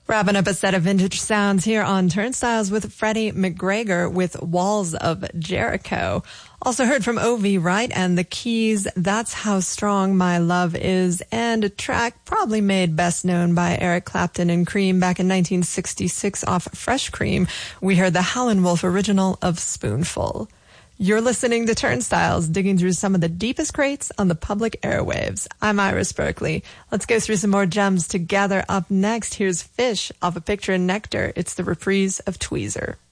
Wrapping up a set of vintage sounds here on Turnstiles with Freddie McGregor with Walls of Jericho. Also heard from O.V. Wright and the Keys, That's How Strong My Love Is, and a track probably made best known by Eric Clapton and Cream back in 1966 off Fresh Cream. We heard the Howlin' Wolf original of Spoonful. You're listening to Turnstiles, digging through some of the deepest crates on the public airwaves. I'm Iris Berkeley. Let's go through some more gems together. Up next, here's Fish off A Picture in Nectar. It's the reprise of Tweezer.